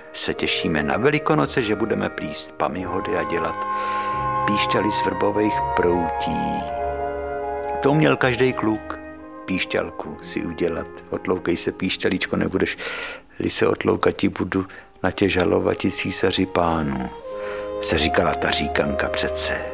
se těšíme na Velikonoce, že budeme plíst pamihody a dělat píšťaly z vrbových proutí. To měl každý kluk, píšťalku si udělat. Otloukej se, píšťalíčko, nebudeš-li se otloukat, ti budu na tě žalovat, císaři pánu, se říkala ta říkanka přece.